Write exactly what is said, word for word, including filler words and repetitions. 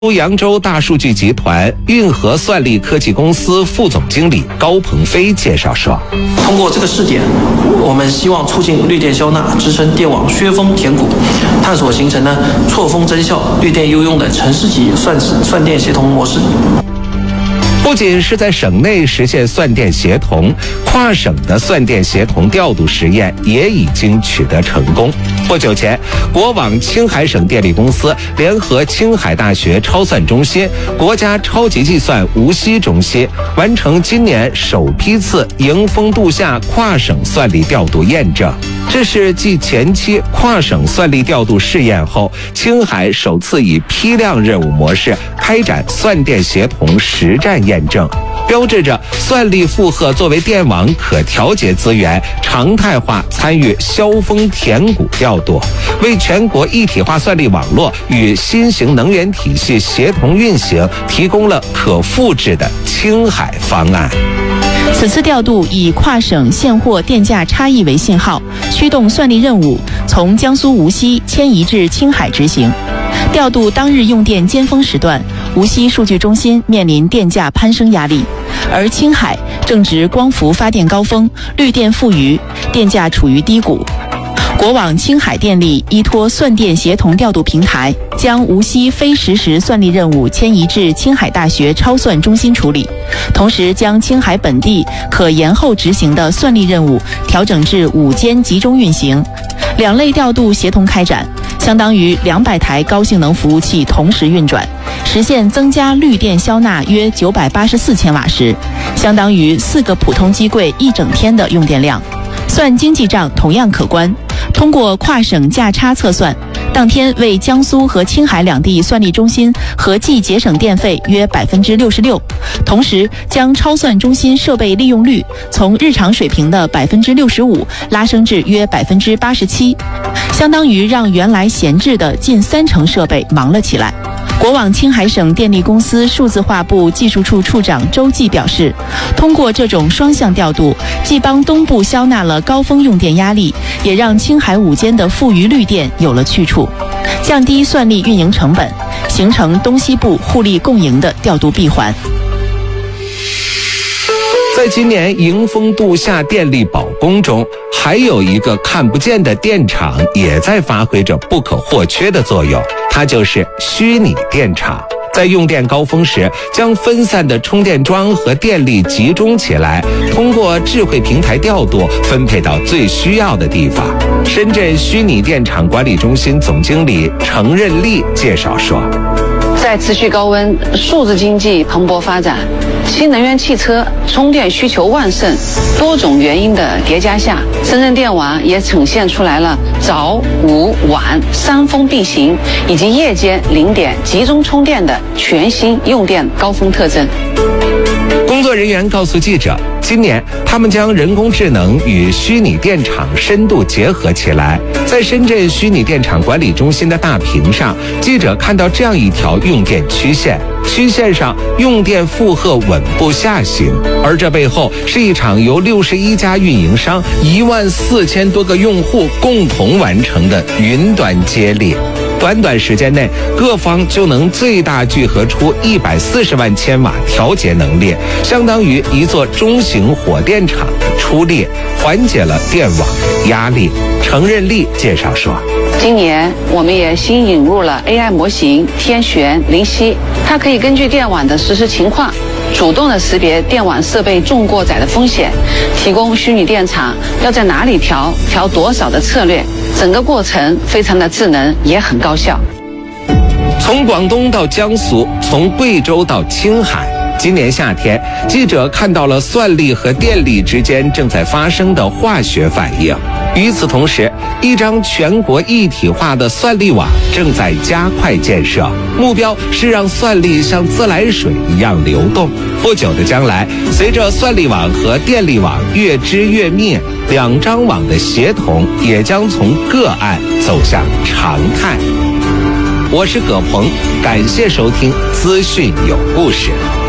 扬州大数据集团运河算力科技公司副总经理高鹏飞介绍说， 通过这个试点，我们希望促进绿电消纳，支撑电网削峰填谷，探索形成呢错峰增效、绿电优用的城市级算算电协同模式。 不仅是在省内实现算电协同，跨省的算电协同调度实验也已经取得成功。不久前，国网青海省电力公司联合青海大学超算中心、国家超级计算无锡中心，完成今年首批次迎峰度夏跨省算力调度验证。这是继前期跨省算力调度试验后，青海首次以批量任务模式开展算电协同实战验证，标志着算力负荷作为电网可调节资源，常态化参与削峰填谷调度，为全国一体化算力网络与新型能源体系协同运行提供了可复制的青海方案。 此次调度以跨省现货电价差异为信号，驱动算力任务从江苏无锡迁移至青海执行。调度当日用电尖峰时段，无锡数据中心面临电价攀升压力，而青海正值光伏发电高峰，绿电富余，电价处于低谷。国网青海电力依托算电协同调度平台，将无锡非实时算力任务迁移至青海大学超算中心处理，同时将青海本地可延后执行的算力任务调整至午间集中运行。两类调度协同开展，相当于两百台高性能服务器同时运转，实现增加绿电消纳约九百八十四千瓦时，相当于四个普通机柜一整天的用电量。算经济账同样可观。通过跨省价差测算，当天为江苏和青海两地算力中心合计节省电费约百分之六十六，同时将超算中心设备利用率从日常水平的百分之六十五拉升至约百分之八十七，相当于让原来闲置的近三成设备忙了起来。国网青海省电力公司数字化部技术处处长周继表示，通过这种双向调度，既帮东部消纳了高峰用电压力，也让青海午间的富余绿电有了去处，降低算力运营成本，形成东西部互利共赢的调度闭环。 在今年迎峰度夏电力保供中，还有一个看不见的电厂也在发挥着不可或缺的作用，它就是虚拟电厂。在用电高峰时，将分散的充电桩和电力集中起来，通过智慧平台调度分配到最需要的地方。深圳虚拟电厂管理中心总经理程任利介绍说， 在持续高温、数字经济蓬勃发展、新能源汽车充电需求旺盛多种原因的叠加下，深圳电网也呈现出来了早、午、晚三峰并行，以及夜间零点集中充电的全新用电高峰特征。 工作人员告诉记者，今年他们将人工智能与虚拟电厂深度结合起来。在深圳虚拟电厂管理中心的大屏上，记者看到这样一条用电曲线，曲线上用电负荷稳步下行，而这背后是一场由六十一家运营商、一万四千多个用户共同完成的云端接力。短短时间内，各方就能最大聚合出一百四十万千瓦调节能力，相当于一座中型火电厂的出力，缓解了电网的压力。程任利介绍说， 今年我们也新引入了 A I 模型天璇、灵犀，它可以根据电网的实时情况，主动的识别电网设备重过载的风险，提供虚拟电厂要在哪里调、调多少的策略。整个过程非常的智能，也很高效。 从广东到江苏，从贵州到青海，今年夏天，记者看到了算力和电力之间正在发生的化学反应。与此同时，一张全国一体化的算力网正在加快建设，目标是让算力像自来水一样流动。不久的将来，随着算力网和电力网越织越密，两张网的协同也将从个案走向常态。我是葛鹏，感谢收听资讯有故事。